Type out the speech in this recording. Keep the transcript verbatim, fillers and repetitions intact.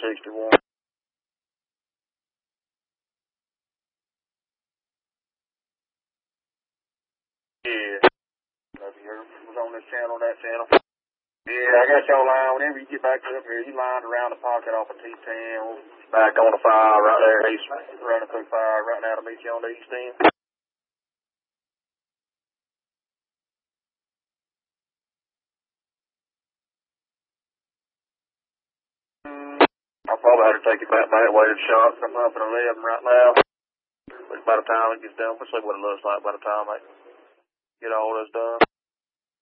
sixty-one. Yeah. Have you heard was on this channel, that channel? Yeah, I got y'all line. Whenever you get back up here, you lined around the pocket off of T ten, back on the fire right there. He's running through fire right now to meet you on the east end. I'll probably have to take you back by that way to the shop. I'm up at eleven right now. But by the time it gets done, we'll see what it looks like by the time I get all this done.